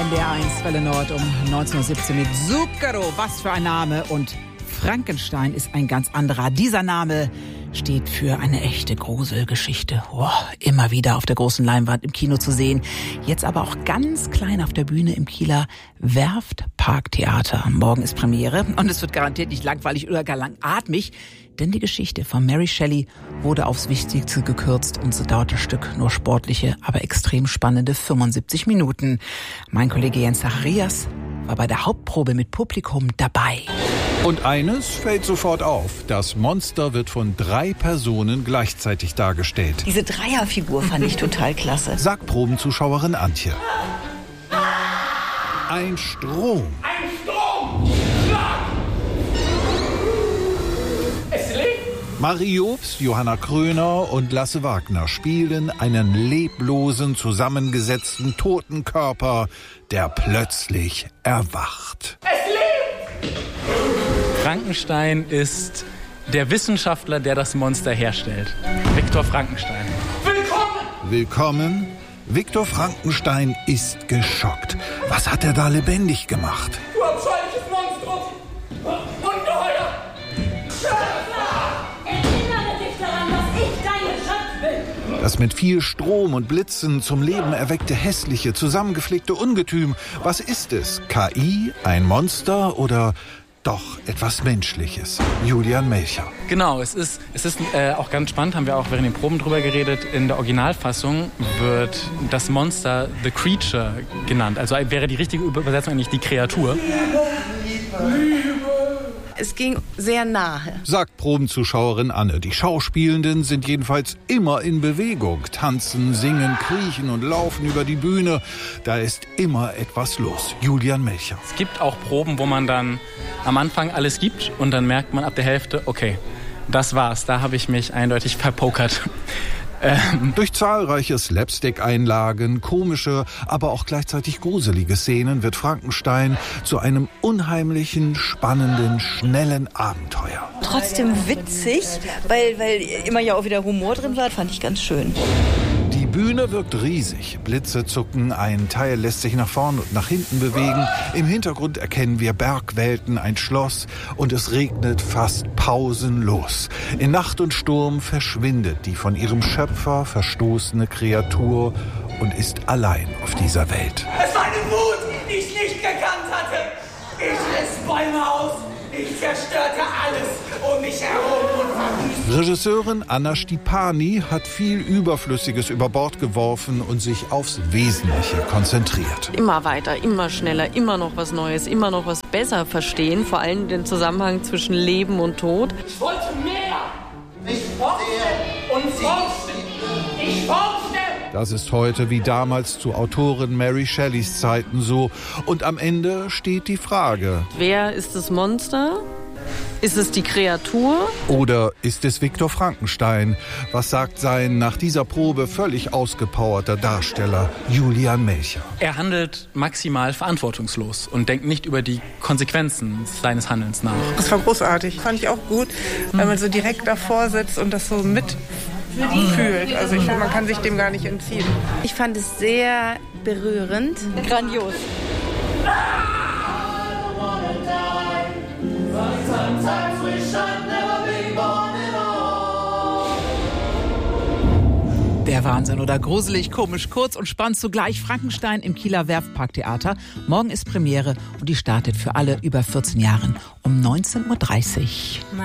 NDR1 Welle Nord um 19.17 Uhr mit Zucchero. Was für ein Name. Und Frankenstein ist ein ganz anderer. Dieser Name steht für eine echte Gruselgeschichte. Immer wieder auf der großen Leinwand im Kino zu sehen. Jetzt aber auch ganz klein auf der Bühne im Kieler Werft-Parktheater. Morgen ist Premiere und es wird garantiert nicht langweilig oder gar langatmig. Denn die Geschichte von Mary Shelley wurde aufs Wichtigste gekürzt und so dauert das Stück nur sportliche, aber extrem spannende 75 Minuten. Mein Kollege Jens Zacharias war bei der Hauptprobe mit Publikum dabei. Und eines fällt sofort auf. Das Monster wird von 3 Personen gleichzeitig dargestellt. Diese Dreierfigur fand ich total klasse. Sagt Probenzuschauerin Antje. Ein Strom. Ein Strom! Schlag! Es lebt! Marie Jobst, Johanna Kröner und Lasse Wagner spielen einen leblosen, zusammengesetzten, toten Körper, der plötzlich erwacht. Es lebt! Frankenstein ist der Wissenschaftler, der das Monster herstellt. Viktor Frankenstein. Willkommen. Viktor Frankenstein ist geschockt. Was hat er da lebendig gemacht? Du abscheuliches Monstrum! Ungeheuer! Erinnere dich daran, dass ich dein Geschöpf bin! Das mit viel Strom und Blitzen zum Leben erweckte, hässliche, zusammengepflegte Ungetüm. Was ist es? KI? Ein Monster? Oder doch etwas Menschliches? Julian Melcher. Genau, es ist auch ganz spannend, haben wir auch während den Proben drüber geredet. In der Originalfassung wird das Monster The Creature genannt. Also wäre die richtige Übersetzung eigentlich die Kreatur. Es ging sehr nahe. Sagt Probenzuschauerin Anne. Die Schauspielenden sind jedenfalls immer in Bewegung. Tanzen, singen, kriechen und laufen über die Bühne. Da ist immer etwas los. Julian Melcher. Es gibt auch Proben, wo man dann am Anfang alles gibt und dann merkt man ab der Hälfte, okay, das war's, da habe ich mich eindeutig verpokert. Durch zahlreiche Slapstick-Einlagen, komische, aber auch gleichzeitig gruselige Szenen wird Frankenstein zu einem unheimlichen, spannenden, schnellen Abenteuer. Trotzdem witzig, weil immer ja auch wieder Humor drin war, fand ich ganz schön. Die Bühne wirkt riesig. Blitze zucken, ein Teil lässt sich nach vorn und nach hinten bewegen. Im Hintergrund erkennen wir Bergwelten, ein Schloss und es regnet fast pausenlos. In Nacht und Sturm verschwindet die von ihrem Schöpfer verstoßene Kreatur und ist allein auf dieser Welt. Es war eine Wut, die ich nicht gekannt hatte. Ich riss Bäume aus, ich zerstörte alles um mich herum und verwüstete. Regisseurin Anna Stipani hat viel Überflüssiges über Bord geworfen und sich aufs Wesentliche konzentriert. Immer weiter, immer schneller, immer noch was Neues, immer noch was besser verstehen. Vor allem den Zusammenhang zwischen Leben und Tod. Ich wollte mehr. Ich forschte und forschte. Ich forschte. Das ist heute wie damals zu Autorin Mary Shelleys Zeiten so. Und am Ende steht die Frage: Wer ist das Monster? Ist es die Kreatur? Oder ist es Viktor Frankenstein? Was sagt sein nach dieser Probe völlig ausgepowerter Darsteller Julian Melcher? Er handelt maximal verantwortungslos und denkt nicht über die Konsequenzen seines Handelns nach. Das war großartig. Fand ich auch gut, weil man so direkt davor sitzt und das so mitfühlt. Also ich finde, man kann sich dem gar nicht entziehen. Ich fand es sehr berührend. Grandios. Der Wahnsinn oder gruselig, komisch, kurz und spannend zugleich. Frankenstein im Kieler Werft-Parktheater. Morgen ist Premiere und die startet für alle über 14 Jahren um 19.30 Uhr.